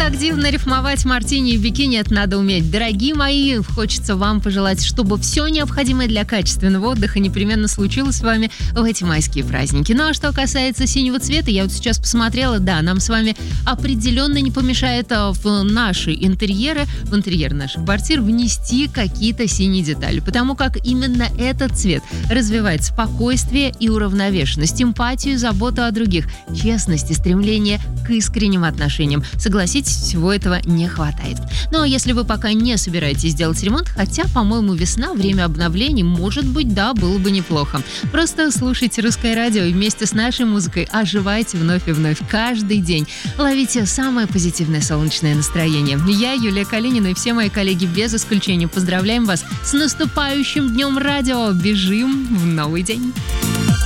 активно рифмовать мартини и бикини это надо уметь. Дорогие мои, хочется вам пожелать, чтобы все необходимое для качественного отдыха непременно случилось с вами в эти майские праздники. Ну а что касается синего цвета, я вот сейчас посмотрела, да, нам с вами определенно не помешает в наши интерьеры, в интерьер наших квартир внести какие-то синие детали, потому как именно этот цвет развивает спокойствие и уравновешенность, эмпатию, заботу о других, честность и стремление к искренним отношениям. Согласитесь, всего этого не хватает. Ну а если вы пока не собираетесь делать ремонт, хотя, по-моему, весна, время обновлений, может быть, да, было бы неплохо. Просто слушайте Русское радио и вместе с нашей музыкой оживайте вновь и вновь каждый день. Ловите самое позитивное солнечное настроение. Я, Юлия Калинина, и все мои коллеги без исключения поздравляем вас с наступающим Днем радио. Бежим в новый день!